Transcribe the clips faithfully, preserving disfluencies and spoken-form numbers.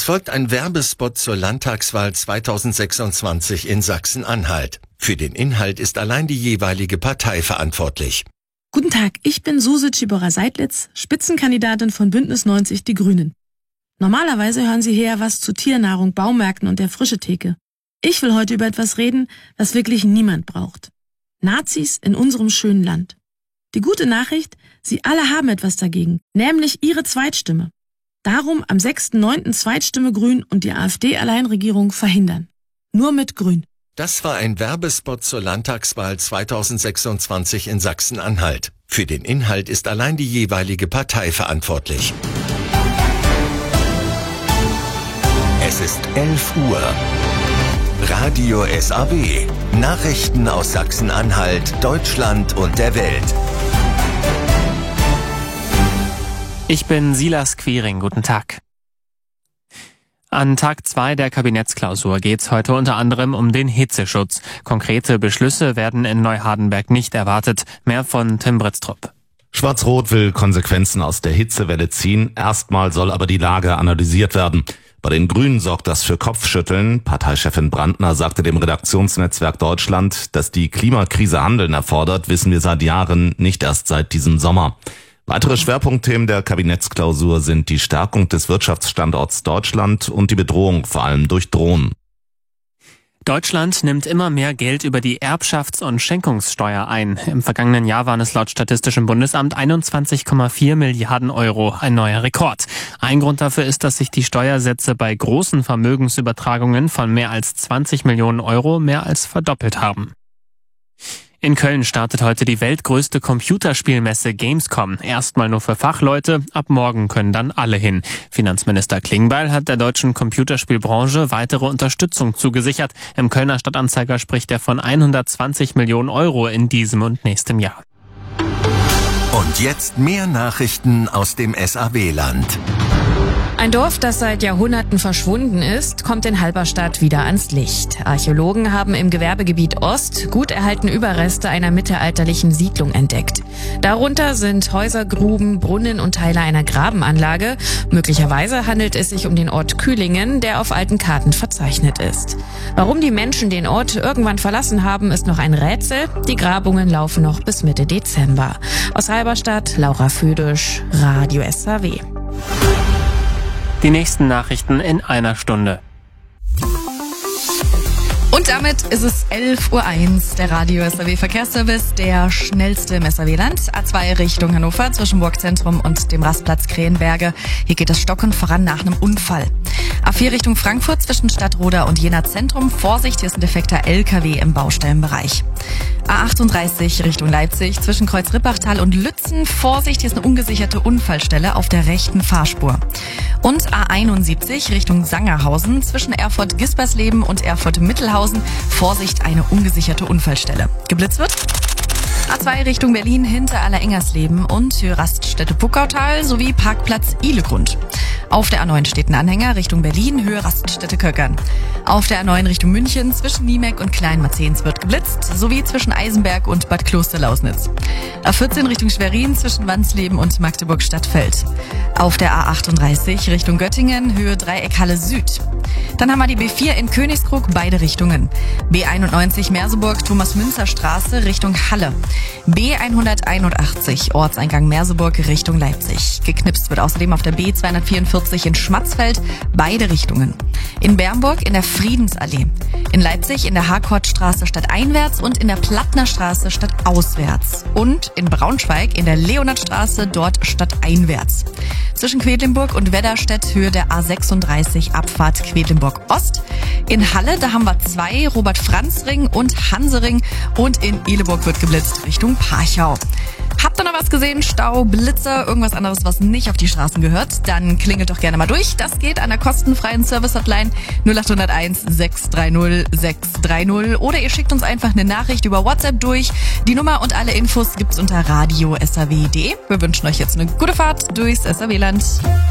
folgt ein Werbespot zur Landtagswahl zweitausendsechsundzwanzig in Sachsen-Anhalt. Für den Inhalt ist allein die jeweilige Partei verantwortlich. Guten Tag, ich bin Suse Tschibora-Seidlitz, Spitzenkandidatin von Bündnis neunzig Die Grünen. Normalerweise hören Sie hier was zu Tiernahrung, Baumärkten und der Frischetheke. Ich will heute über etwas reden, was wirklich niemand braucht. Nazis in unserem schönen Land. Die gute Nachricht, Sie alle haben etwas dagegen, nämlich Ihre Zweitstimme. Darum am sechsten neunten Zweitstimme Grün und die AfD-Alleinregierung verhindern. Nur mit Grün. Das war ein Werbespot zur Landtagswahl zweitausendsechsundzwanzig in Sachsen-Anhalt. Für den Inhalt ist allein die jeweilige Partei verantwortlich. Es ist elf Uhr. Radio S A W. Nachrichten aus Sachsen-Anhalt, Deutschland und der Welt. Ich bin Silas Quiring. Guten Tag. An Tag zwei der Kabinettsklausur geht es heute unter anderem um den Hitzeschutz. Konkrete Beschlüsse werden in Neuhardenberg nicht erwartet. Mehr von Tim Britztrup. Schwarz-Rot will Konsequenzen aus der Hitzewelle ziehen. Erstmal soll aber die Lage analysiert werden. Bei den Grünen sorgt das für Kopfschütteln. Parteichefin Brandner sagte dem Redaktionsnetzwerk Deutschland, dass die Klimakrise Handeln erfordert, wissen wir seit Jahren, nicht erst seit diesem Sommer. Weitere Schwerpunktthemen der Kabinettsklausur sind die Stärkung des Wirtschaftsstandorts Deutschland und die Bedrohung vor allem durch Drohnen. Deutschland nimmt immer mehr Geld über die Erbschafts- und Schenkungssteuer ein. Im vergangenen Jahr waren es laut Statistischem Bundesamt einundzwanzig Komma vier Milliarden Euro, ein neuer Rekord. Ein Grund dafür ist, dass sich die Steuersätze bei großen Vermögensübertragungen von mehr als zwanzig Millionen Euro mehr als verdoppelt haben. In Köln startet heute die weltgrößte Computerspielmesse Gamescom. Erstmal nur für Fachleute, ab morgen können dann alle hin. Finanzminister Klingbeil hat der deutschen Computerspielbranche weitere Unterstützung zugesichert. Im Kölner Stadtanzeiger spricht er von hundertzwanzig Millionen Euro in diesem und nächstem Jahr. Und jetzt mehr Nachrichten aus dem S A W-Land. Ein Dorf, das seit Jahrhunderten verschwunden ist, kommt in Halberstadt wieder ans Licht. Archäologen haben im Gewerbegebiet Ost gut erhaltene Überreste einer mittelalterlichen Siedlung entdeckt. Darunter sind Häuser, Gruben, Brunnen und Teile einer Grabenanlage. Möglicherweise handelt es sich um den Ort Kühlingen, der auf alten Karten verzeichnet ist. Warum die Menschen den Ort irgendwann verlassen haben, ist noch ein Rätsel. Die Grabungen laufen noch bis Mitte Dezember. Aus Halberstadt, Laura Födisch, Radio S A W. Die nächsten Nachrichten in einer Stunde. Und damit ist es elf Uhr eins, der Radio S A W Verkehrsservice, der schnellste im S A W-Land. A zwei Richtung Hannover zwischen Burgzentrum und dem Rastplatz Krähenberge. Hier geht es stockend voran nach einem Unfall. A vier Richtung Frankfurt zwischen Stadtroda und Jena Zentrum. Vorsicht, hier ist ein defekter L K W im Baustellenbereich. A achtunddreißig Richtung Leipzig zwischen Kreuz-Rippachtal und Lützen. Vorsicht, hier ist eine ungesicherte Unfallstelle auf der rechten Fahrspur. Und A einundsiebzig Richtung Sangerhausen zwischen Erfurt-Gispersleben und Erfurt-Mittelhausen. Vorsicht, eine ungesicherte Unfallstelle. Geblitzt wird A zwei Richtung Berlin hinter Allerengersleben und Raststätte Puckautal sowie Parkplatz Ihlegrund. Auf der A neun steht ein Anhänger Richtung Berlin, Höhe Raststätte Köckern. Auf der A neun Richtung München zwischen Niemek und Kleinmarzens wird geblitzt, sowie zwischen Eisenberg und Bad Kloster-Lausnitz. A vierzehn Richtung Schwerin zwischen Wandsleben und Magdeburg-Stadtfeld. Auf der A achtunddreißig Richtung Göttingen, Höhe Dreieckhalle Süd. Dann haben wir die B vier in Königskrug, beide Richtungen. B einundneunzig Merseburg, Thomas-Münzer-Straße Richtung Halle. B hunderteinundachtzig, Ortseingang Merseburg Richtung Leipzig. Geknipst wird außerdem auf der B zweihundertvierundvierzig in Schmatzfeld, beide Richtungen. In Bernburg in der Friedensallee. In Leipzig in der Harkortstraße stadteinwärts und in der Plattnerstraße stadtauswärts. Und in Braunschweig in der Leonardstraße dort stadteinwärts. Zwischen Quedlinburg und Wedderstedt Höhe der A sechsunddreißig Abfahrt Quedlinburg Ost. In Halle, da haben wir zwei, Robert-Franz-Ring und Hansering. Und in Ihleburg wird geblitzt Richtung Parchau. Habt ihr noch was gesehen? Stau, Blitzer, irgendwas anderes, was nicht auf die Straßen gehört? Dann klingelt doch gerne mal durch. Das geht an der kostenfreien Service-Hotline null acht null eins sechs drei null sechs drei null oder ihr schickt uns einfach eine Nachricht über WhatsApp durch. Die Nummer und alle Infos gibt's unter radio s a w punkt d e. Wir wünschen euch jetzt eine gute Fahrt durchs S A W-Land.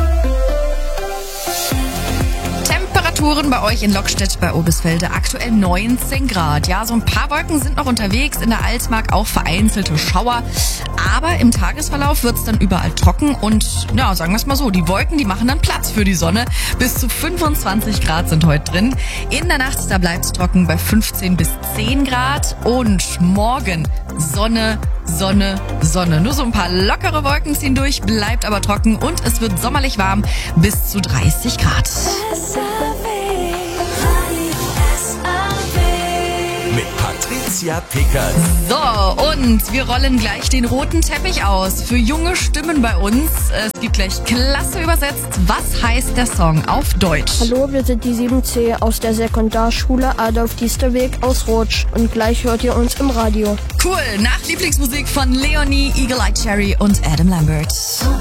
Temperaturen bei euch in Lockstedt bei Oebisfelde aktuell neunzehn Grad. Ja, so ein paar Wolken sind noch unterwegs. In der Altmark auch vereinzelte Schauer. Aber im Tagesverlauf wird's dann überall trocken und, ja, sagen wir es mal so, die Wolken, die machen dann Platz für die Sonne. Bis zu fünfundzwanzig Grad sind heute drin. In der Nacht, da bleibt's trocken bei fünfzehn bis zehn Grad. Und morgen Sonne, Sonne, Sonne. Nur so ein paar lockere Wolken ziehen durch, bleibt aber trocken und es wird sommerlich warm bis zu dreißig Grad. Mit Patricia Pickert. So, und wir rollen gleich den roten Teppich aus für junge Stimmen bei uns. Es gibt gleich klasse übersetzt. Was heißt der Song auf Deutsch? Hallo, wir sind die sieben C aus der Sekundarschule Adolf Diesterweg aus Rutsch. Und gleich hört ihr uns im Radio. Cool, nach Lieblingsmusik von Leonie, Eagle Eye Cherry und Adam Lambert.